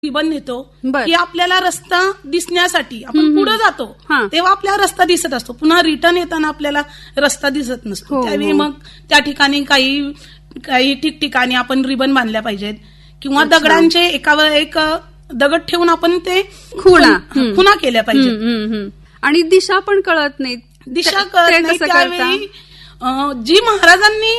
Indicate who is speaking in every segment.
Speaker 1: Ribbon नेतो की आपल्याला रस्ता दिसण्यासाठी आपण पुढे जातो तेव्हा आपल्याला रस्ता दिसत असतो, पुन्हा रिटर्न येताना आपल्याला रस्ता दिसत नसतो. त्यावेळी मग त्या ठिकाणी काही ठिकठिकाणी आपण रिबन बांधल्या पाहिजेत किंवा दगडांचे एकावर एक दगड ठेवून आपण ते खुणा केल्या पाहिजेत.
Speaker 2: आणि दिशा पण कळत नाही,
Speaker 1: दिशा कळत नाही त्यावेळी जी महाराजांनी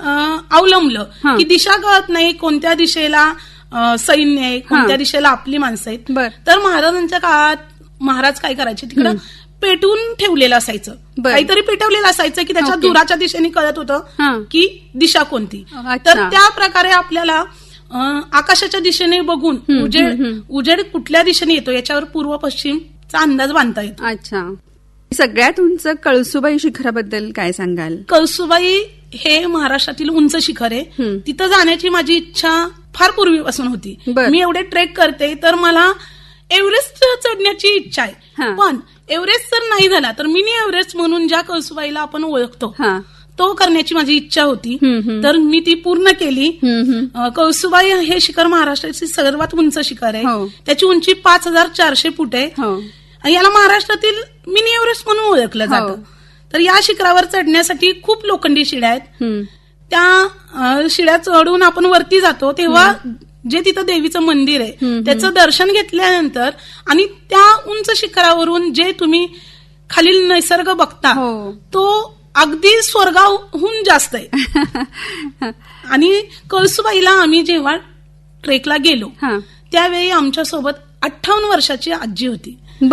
Speaker 1: अवलंबलं की दिशा कळत नाही, कोणत्या दिशेला सैन्य आहे, कोणत्या दिशेला आपली माणसं आहेत, तर महाराजांच्या काळात महाराज काय करायचे, तिकडं पेटवून ठेवलेलं असायचं, काहीतरी पेटवलेलं असायचं की त्याच्या दुराच्या दिशेने कळत होतं की दिशा कोणती. तर त्या प्रकारे आपल्याला आकाशाच्या दिशेने बघून उजेड कुठल्या दिशेने येतो याच्यावर पूर्व पश्चिमचा अंदाज बांधता येतो.
Speaker 2: अच्छा. सगळ्यात उंच कळसुबाई शिखराबद्दल काय सांगाल?
Speaker 1: कळसुबाई हे महाराष्ट्रातील उंच शिखर आहे. तिथं जाण्याची माझी इच्छा फार पूर्वीपासून होती. मी एवढे ट्रेक करते तर मला एव्हरेस्ट चढण्याची इच्छा आहे, पण एव्हरेस्ट जर नाही झाला तर मिनी एव्हरेस्ट म्हणून ज्या कळसुबाईला आपण ओळखतो तो करण्याची माझी इच्छा होती, तर मी ती पूर्ण केली. कळसुबाई हे शिखर महाराष्ट्राचे सर्वात उंच शिखर आहे. त्याची उंची 5400 फूट आहे. याला महाराष्ट्रातील मिनी एव्हरेस्ट म्हणून ओळखलं जातं. तर या शिखरावर चढण्यासाठी खूप लोखंडी शिड्या आहेत. त्या शिड्या चढून आपण वरती जातो तेव्हा जे तिथं देवीचं मंदिर आहे त्याचं दर्शन घेतल्यानंतर आणि त्या उंच शिखरावरून जे तुम्ही खालील निसर्ग बघता तो अगदी स्वर्गाहून जास्त आहे. आणि कळसुबाईला आम्ही जेव्हा ट्रेकला गेलो त्यावेळी आमच्यासोबत 58 वर्षाची आजी होती.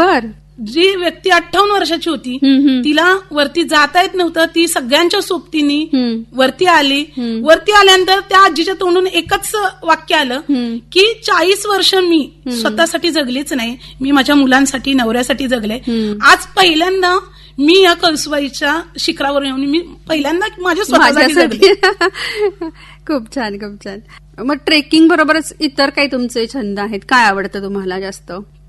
Speaker 1: जी व्यक्ती 58 वर्षाची होती तिला वरती जाता येत नव्हतं, ती सगळ्यांच्या सोबतीने वरती आली. वरती आल्यानंतर त्या आजीच्या तोंडून एकच वाक्य आलं की 40 वर्ष मी स्वतःसाठी जगलीच नाही, मी माझ्या मुलांसाठी नवऱ्यासाठी जगले. आज पहिल्यांदा मी या कळसुबाईच्या शिखरावर येऊन मी पहिल्यांदा माझ्या स्वतःसाठी जगले.
Speaker 2: खूप छान, खूप छान. मग ट्रेकिंग बरोबरच इतर काही तुमचे छंद आहेत? काय आवडतं तुम्हाला जास्त?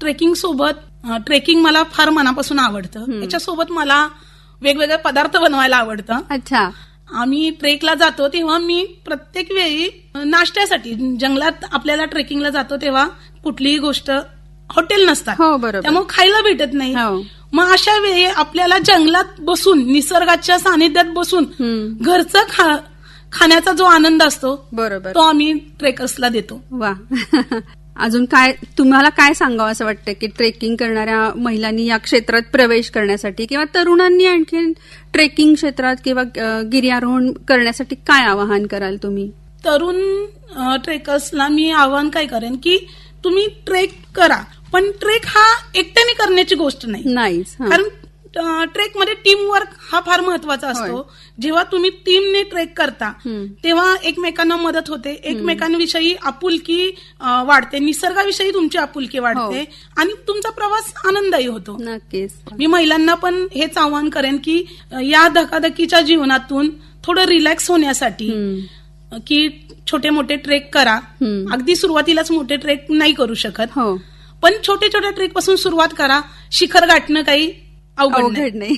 Speaker 1: ट्रेकिंग मला फार मनापासून आवडतं. याच्यासोबत मला वेगवेगळे पदार्थ बनवायला आवडतं.
Speaker 2: अच्छा.
Speaker 1: आम्ही ट्रेकला जातो तेव्हा मी प्रत्येक वेळी नाश्त्यासाठी, जंगलात आपल्याला ट्रेकिंगला जातो तेव्हा कुठलीही गोष्ट हॉटेल नसतात, त्यामुळे खायला भेटत नाही. मग अशा वेळी आपल्याला जंगलात बसून निसर्गाच्या सानिध्यात बसून घरचं खाण्याचा जो आनंद असतो तो आम्ही ट्रेकर्सला देतो.
Speaker 2: वा. अजून काय तुम्हाला काय सांगावं असं वाटतं की ट्रेकिंग करणाऱ्या महिलांनी या क्षेत्रात प्रवेश करण्यासाठी किंवा तरुणांनी आणखी ट्रेकिंग क्षेत्रात किंवा गिर्यारोहण करण्यासाठी काय आवाहन कराल तुम्ही?
Speaker 1: तरुण ट्रेकर्सला मी आवाहन काय करेन की तुम्ही ट्रेक करा, पण ट्रेक हा एकट्याने करण्याची गोष्ट नाही. कारण ट्रेकमध्ये टीम वर्क हा फार महत्वाचा असतो. जेव्हा तुम्ही टीमने ट्रेक करता तेव्हा एकमेकांना मदत होते, एकमेकांविषयी आपुलकी वाढते, निसर्गाविषयी तुमची आपुलकी वाढते आणि तुमचा प्रवास आनंददायी होतो.
Speaker 2: नक्कीच.
Speaker 1: मी महिलांना पण हेच आवाहन करेन की या धकाधकीच्या जीवनातून थोडं रिलॅक्स होण्यासाठी की छोटे मोठे ट्रेक करा. अगदी सुरुवातीलाच मोठे ट्रेक नाही करू शकत, पण छोटे छोटे ट्रेक पासून सुरुवात करा. शिखर गाठणं काही अवघड नाही.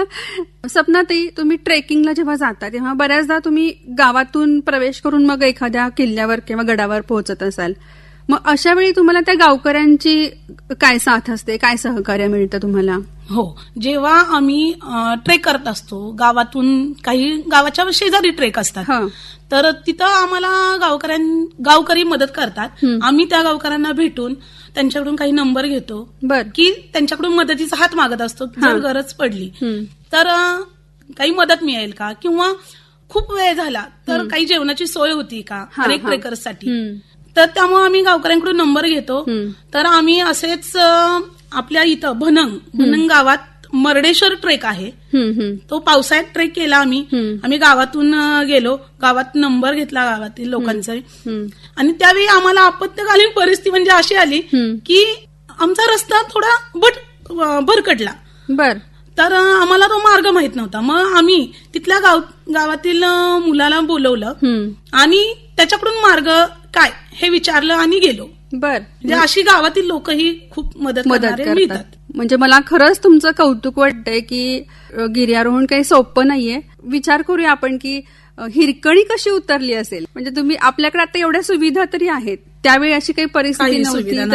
Speaker 2: सपनाताई, तुम्ही ट्रेकिंगला जेव्हा जाता तेव्हा बऱ्याचदा तुम्ही गावातून प्रवेश करून मग एखाद्या किल्ल्यावर किंवा गडावर पोहोचत असाल. मग अशा वेळी तुम्हाला त्या गावकऱ्यांची काय साथ असते, काय सहकार्य मिळतं तुम्हाला?
Speaker 1: हो, जेव्हा आम्ही ट्रेक करत असतो गावातून, काही गावाच्या शेजारी ट्रेक असतात, तर तिथं आम्हाला गावकरी मदत करतात. आम्ही त्या गावकऱ्यांना भेटून त्यांच्याकडून काही नंबर घेतो की त्यांच्याकडून मदतीचा हात मागत असतो. जर गरज पडली तर काही मदत मिळेल का, किंवा खूप वेळ झाला तर काही जेवणाची सोय होती का अनेक ट्रेकर्ससाठी, तर त्यामुळे आम्ही गावकऱ्यांकडून नंबर घेतो. तर आम्ही असेच आपल्या इथं भनंग गावात मर्डेश्वर ट्रेक आहे, तो पावसाळ्यात ट्रेक केला आम्ही गावातून गेलो, गावात नंबर घेतला गावातील लोकांचा, आणि त्यावेळी आम्हाला आपत्कालीन परिस्थिती म्हणजे अशी आली की आमचा रस्ता थोडा भरकटला. तर आम्हाला तो मार्ग माहित नव्हता. मग आम्ही तिथल्या गावातील मुलाला बोलवलं आणि त्याच्याकडून मार्ग काय हे विचारलं आणि गेलो. म्हणजे अशी गावातील लोकही खूप मदत करतात.
Speaker 2: म्हणजे मला खरंच तुमचं कौतुक वाटतंय की गिर्यारोहण काही सोपं नाहीये. विचार करूया आपण की हिरकणी कशी उतरली असेल. म्हणजे तुम्ही आपल्याकडे आता एवढ्या सुविधा तरी आहेत, त्यावेळी अशी काही परिस्थिती नव्हती.